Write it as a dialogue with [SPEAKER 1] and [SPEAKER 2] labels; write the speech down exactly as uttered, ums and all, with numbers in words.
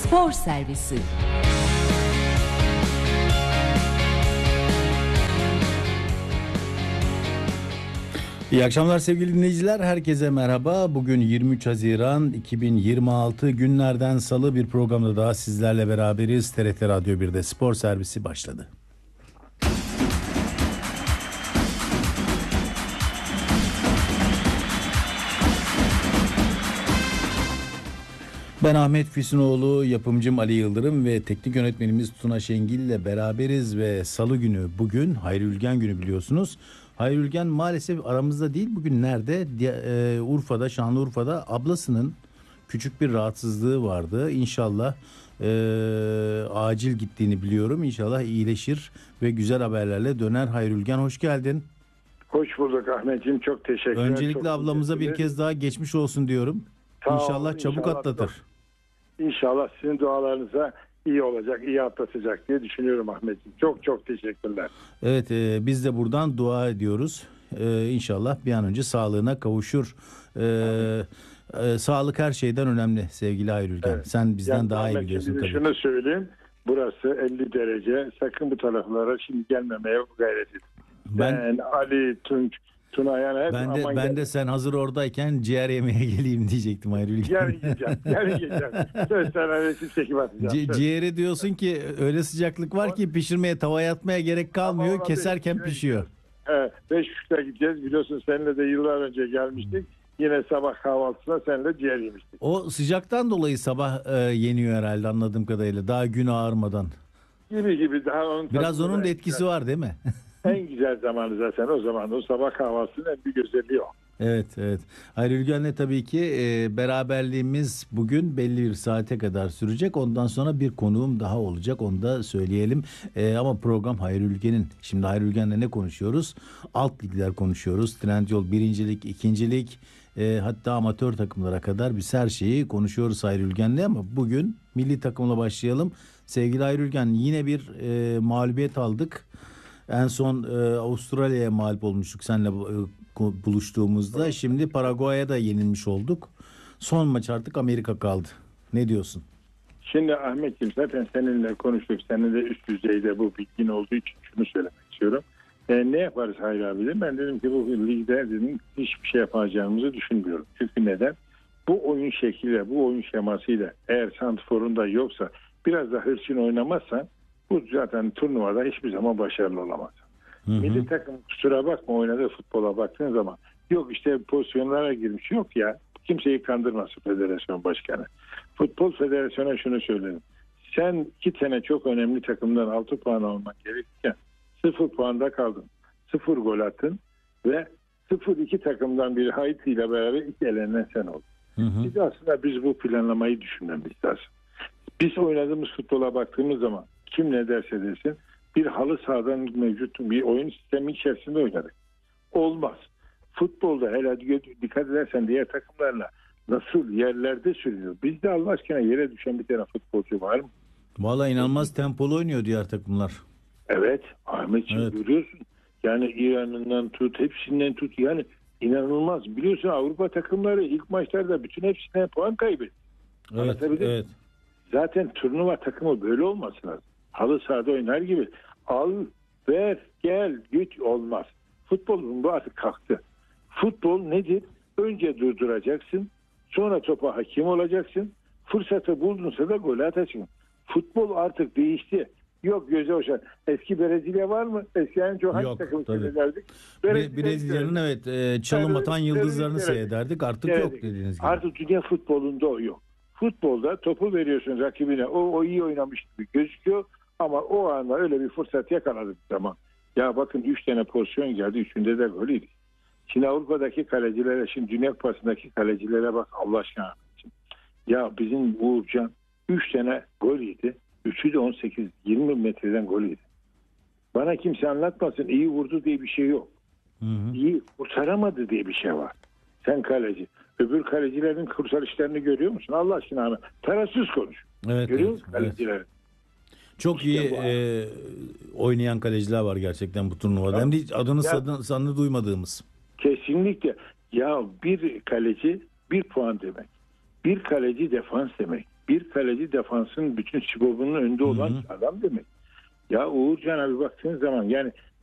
[SPEAKER 1] Spor Servisi.
[SPEAKER 2] İyi akşamlar sevgili dinleyiciler. Herkese merhaba. Bugün yirmi üç Haziran iki bin yirmi altı günlerden salı bir programda daha sizlerle beraberiz. T R T Radyo bir'de Spor Servisi başladı. Ben Ahmet Füsunoğlu, yapımcım Ali Yıldırım ve teknik yönetmenimiz Tuna Şengil ile beraberiz ve salı günü bugün Hayri Ülgen günü biliyorsunuz. Hayri Ülgen maalesef aramızda değil, bugün nerede? Ee, Urfa'da, Şanlıurfa'da ablasının küçük bir rahatsızlığı vardı. İnşallah e, acil gittiğini biliyorum. İnşallah iyileşir ve güzel haberlerle döner. Hayri Ülgen, hoş geldin.
[SPEAKER 3] Hoş bulduk Ahmetciğim, çok teşekkürler.
[SPEAKER 2] Öncelikle
[SPEAKER 3] çok
[SPEAKER 2] ablamıza bir kez daha geçmiş olsun diyorum.
[SPEAKER 3] Sağ
[SPEAKER 2] İnşallah
[SPEAKER 3] olun,
[SPEAKER 2] çabuk
[SPEAKER 3] inşallah
[SPEAKER 2] atlatır.
[SPEAKER 3] Da, İnşallah sizin dualarınıza iyi olacak, iyi atlatacak diye düşünüyorum Ahmetciğim. Çok çok teşekkürler.
[SPEAKER 2] Evet, e, biz de buradan dua ediyoruz. E, İnşallah bir an önce sağlığına kavuşur. E, e, sağlık her şeyden önemli sevgili Hayri Ülgen. Evet. Sen bizden yani daha iyi biliyorsun tabii.
[SPEAKER 3] Şunu söyleyeyim. Burası elli derece. Sakın bu taraflara şimdi gelmemeye gayret edin. Ben, ben Ali, Tunç, Tuna yani hep
[SPEAKER 2] ben de ben gel- de sen hazır oradayken ciğer yemeye geleyim diyecektim Hayri Ülgen.
[SPEAKER 3] Yarın yiyeceğim. Yarın yiyeceğim. Söz sana resim çekip atacağım.
[SPEAKER 2] C- ciğeri diyorsun ki öyle sıcaklık var ki pişirmeye, tavaya atmaya gerek kalmıyor. Keserken pişiyor.
[SPEAKER 3] Evet. Beş buçukta gideceğiz. Biliyorsun seninle de yıllar önce gelmiştik. Yine sabah kahvaltısına seninle ciğer yemiştik.
[SPEAKER 2] O sıcaktan dolayı sabah e, yeniyor herhalde anladığım kadarıyla. Daha gün ağarmadan.
[SPEAKER 3] Gibi gibi. Daha onun
[SPEAKER 2] Biraz onun da etkisi güzel. Var değil mi?
[SPEAKER 3] En güzel zamanı zaten o zaman. O sabah kahvaltısının en büyük özelliği o.
[SPEAKER 2] Evet evet. Hayri Ülgen'le tabii ki e, beraberliğimiz bugün belli bir saate kadar sürecek. Ondan sonra bir konuğum daha olacak. Onu da söyleyelim. E, ama program Hayri Ülgen'in. Şimdi Hayri Ülgen'le ne konuşuyoruz? Alt ligler konuşuyoruz. Trendyol birincilik, ikincilik, e, hatta amatör takımlara kadar biz her şeyi konuşuyoruz Hayri Ülgen'le. Ama bugün milli takımla başlayalım. Sevgili Hayri Ülgen, yine bir e, mağlubiyet aldık. En son e, Avustralya'ya mağlup olmuştuk seninle e, buluştuğumuzda. Şimdi Paraguay'a da yenilmiş olduk. Son maç artık Amerika kaldı. Ne diyorsun?
[SPEAKER 3] Şimdi Ahmetciğim zaten seninle konuştuk. Senin de üst düzeyde bu bilgin olduğu için şunu söylemek istiyorum. E, ne yaparız Hayri abi dedim. Ben dedim ki bu ligde dedim, hiçbir şey yapacağımızı düşünmüyorum. Çünkü neden? Bu oyun şekliyle, bu oyun şemasıyla eğer santrforun da yoksa biraz da hırçın oynamazsan bu zaten turnuvada hiçbir zaman başarılı olamaz. Hı hı. Milli takım kusura bakma oynadığı futbola baktığın zaman yok işte pozisyonlara girmiş yok ya. Kimseyi kandırmasın federasyon başkanı. Futbol federasyona şunu söyledim. Sen iki tane çok önemli takımdan altı puan alman gerekirken sıfır puanda kaldın. sıfır gol attın ve sıfır iki takımdan biri Haiti ile beraber iki elenen sen oldun. Hı hı. Biz aslında biz bu planlamayı düşünmemiz lazım. Biz oynadığımız futbola baktığımız zaman kim ne derse desin bir halı sahadan mevcut bir oyun sistemi içerisinde oynadık. Olmaz. Futbolda hele dikkat edersen diğer takımlarla nasıl yerlerde sürüyor. Bizde Allah aşkına yere düşen bir tane futbolcu var mı?
[SPEAKER 2] Vallahi inanılmaz tempolu oynuyor diğer takımlar.
[SPEAKER 3] Evet. Ahmetciğim evet. Görüyorsun. Yani İran'ından tut hepsinden tut yani inanılmaz. Biliyorsun Avrupa takımları ilk maçlarda bütün hepsinden puan kaybetti.
[SPEAKER 2] Evet. Evet.
[SPEAKER 3] Zaten turnuva takımı böyle olması lazım. Halı sahada oynar gibi al, ver, gel, güç olmaz. Futbolun bu artık kalktı. Futbol nedir? Önce durduracaksın, sonra topa hakim olacaksın. Fırsatı buldunsa da gol atacaksın. Futbol artık değişti. Yok göze hoşan. Eski Brezilya var mı? Eski en çok hangi takımı seyrederdik?
[SPEAKER 2] Brezilya Brezilya'nın evet e, çalım atan yıldızlarını seyrederdik. Artık evet. Yok dediğiniz gibi.
[SPEAKER 3] Artık dünya futbolunda o yok. Futbolda topu veriyorsun rakibine. O, o iyi oynamış gibi gözüküyor. Ama o anda öyle bir fırsat yakaladık zaman. Ya bakın üç tane pozisyon geldi. Üçünde de golüydü. Şimdi Avrupa'daki kalecilere, şimdi Dünya Kupası'ndaki kalecilere bak Allah aşkına. Ya bizim Uğurcan üç tane gol yedi. Üçü de on sekiz yirmi metreden gol yedi. Bana kimse anlatmasın. İyi vurdu diye bir şey yok. Hı hı. İyi kurtaramadı diye bir şey var. Sen kaleci. Öbür kalecilerin kurtarışlarını görüyor musun? Allah aşkına tarafsız konuş.
[SPEAKER 2] Evet,
[SPEAKER 3] görüyor
[SPEAKER 2] evet,
[SPEAKER 3] musun kalecileri?
[SPEAKER 2] Evet. Çok işte iyi e, oynayan kaleciler var gerçekten bu turnuvada. Ya, hem de hiç adını ya, sanını duymadığımız.
[SPEAKER 3] Kesinlikle. Ya bir kaleci bir puan demek. Bir kaleci defans demek. bir kaleci defansın bütün skobunun önünde olan
[SPEAKER 2] Hı hı.
[SPEAKER 3] adam demek. Ya Uğurcan abi baktığın zaman yani